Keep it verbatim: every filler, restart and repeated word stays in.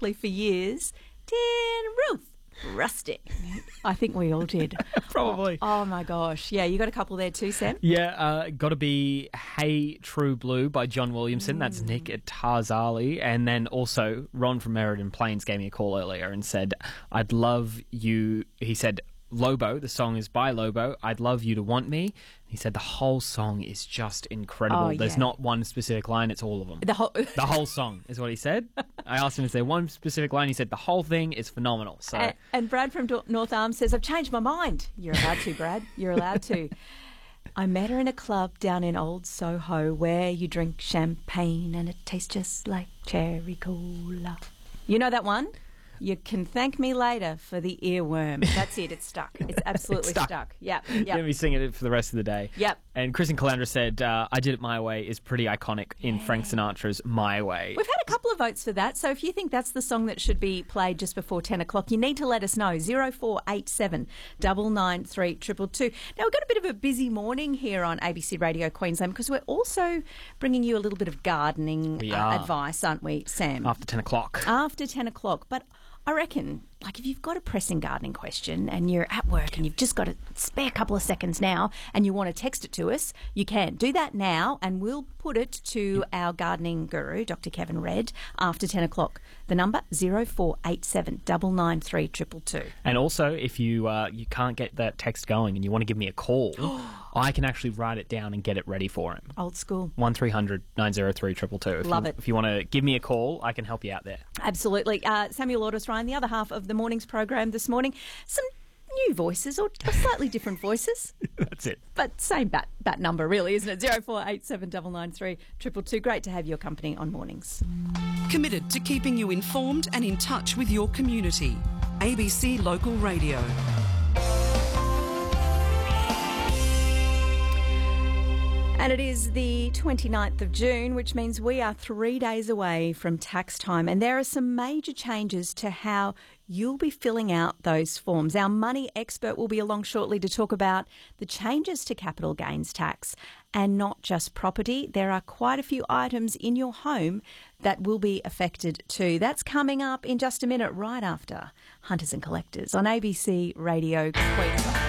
properly for years. Dear Ruth. Rustic. I think we all did. Probably. Oh, oh, my gosh. Yeah, you got a couple there too, Sam? Yeah, uh, got to be Hey True Blue by John Williamson. Mm. That's Nick at Tarzali. And then also Ron from Meriden Plains gave me a call earlier and said, I'd love you. He said, Lobo, the song is by Lobo. I'd love you to want me. He said the whole song is just incredible. Oh, There's yeah. not one specific line, it's all of them. The whole the whole song is what he said. I asked him, is there one specific line? He said the whole thing is phenomenal. So, And, and Brad from Do- North Arms says, I've changed my mind. You're allowed to, Brad. You're allowed to. I met her in a club down in Old Soho where you drink champagne and it tastes just like cherry cola. You know that one? You can thank me later for the earworm. That's it. It's stuck. It's absolutely It's stuck. stuck. Yep. You're going to Yep. be singing it for the rest of the day. Yep. And Kristen Calandra said, uh, I Did It My Way is pretty iconic in Frank Sinatra's My Way. We've had a couple of votes for that, so if you think that's the song that should be played just before ten o'clock, you need to let us know. zero four eight seven, nine nine three, two two two. Now, we've got a bit of a busy morning here on A B C Radio Queensland because we're also bringing you a little bit of gardening We uh, are. advice, aren't we, Sam? After ten o'clock. After ten o'clock. But I reckon, like, if you've got a pressing gardening question and you're at work and you've just got a spare couple of seconds now and you want to text it to us, you can. Do that now and we'll put it to our gardening guru, Doctor Kevin Redd, after ten o'clock. The number, zero four eight seven, nine nine three, two two two. And also, if you uh, you can't get that text going and you want to give me a call, I can actually write it down and get it ready for him. Old school. one three hundred, nine oh three, two two two. If Love you, it. If you want to give me a call, I can help you out there. Absolutely. Uh, Samuel Ordus Ryan, the other half of the morning's program this morning. Some new voices or, or slightly different voices. That's it. But same bat, bat number, really, isn't it? zero four eight seven, nine nine three, two two two. Great to have your company on mornings. Committed to keeping you informed and in touch with your community. A B C Local Radio. And it is the twenty-ninth of June, which means we are three days away from tax time. And there are some major changes to how you'll be filling out those forms. Our money expert will be along shortly to talk about the changes to capital gains tax. And not just property. There are quite a few items in your home that will be affected too. That's coming up in just a minute, right after Hunters and Collectors on A B C Radio Queensland.